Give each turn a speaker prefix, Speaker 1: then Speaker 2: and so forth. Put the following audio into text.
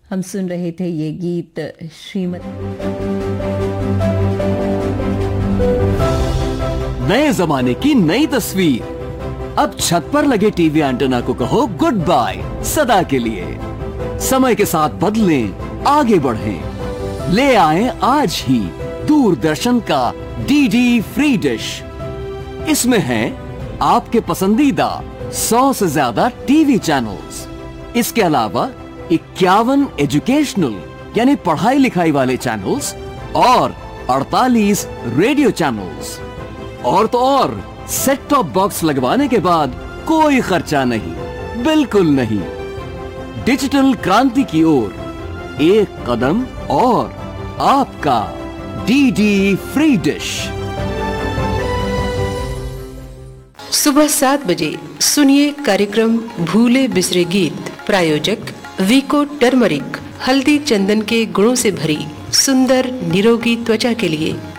Speaker 1: हम सुन रहे थे ये गीत श्रीमती।
Speaker 2: नए जमाने की नई तस्वीर। अब छत पर लगे टीवी एंटेना को कहो गुड बाय सदा के लिए। समय के साथ बदलें, आगे बढ़ें। ले आए आज ही दूरदर्शन का डीडी फ्री डिश। इसमें है आपके पसंदीदा 100 से ज्यादा टीवी चैनल्स। इसके अलावा 51 एजुकेशनल यानी पढ़ाई लिखाई वाले चैनल्स और 48 रेडियो चैनल्स। और तो और सेट टॉप बॉक्स लगवाने के बाद कोई खर्चा नहीं, बिल्कुल नहीं। डिजिटल क्रांति की ओर एक कदम और आपका डीडी फ्री डिश।
Speaker 3: सुबह 7 बजे सुनिए कार्यक्रम भूले बिसरे गीत। प्रायोजक वीको टर्मरिक, हल्दी चंदन के गुणों से भरी सुंदर निरोगी त्वचा के लिए